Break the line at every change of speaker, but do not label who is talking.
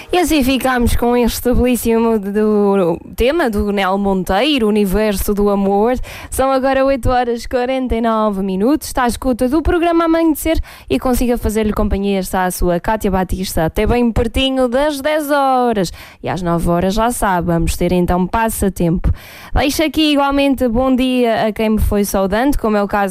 E assim ficámos com este belíssimo do tema do Nel Monteiro, Universo do Amor. São agora 8h49. Está à escuta do programa Amanhecer e consiga fazer-lhe companhia. Está a sua Cátia Batista, até bem pertinho das 10 horas. E às 9 horas, já sabe, vamos ter então passatempo. Deixo aqui igualmente bom dia a quem me foi saudando, como é o caso